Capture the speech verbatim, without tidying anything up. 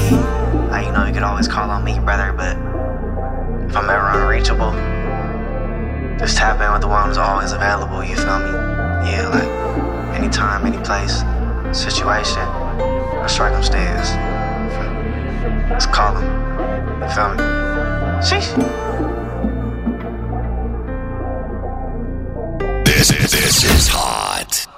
Like, you know, you could always call on me, brother, but if I'm ever unreachable, just tap in with the one who's always available, you feel me? Yeah, like, anytime, any place, situation, or circumstance. Just call him. You feel me? Sheesh. This is, this is hot.